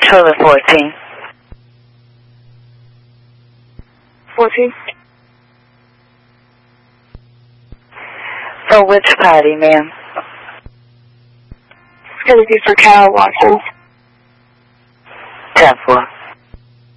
Controller 14. 14. For which party, ma'am? It's going to be for Carol Watkins. 10-4.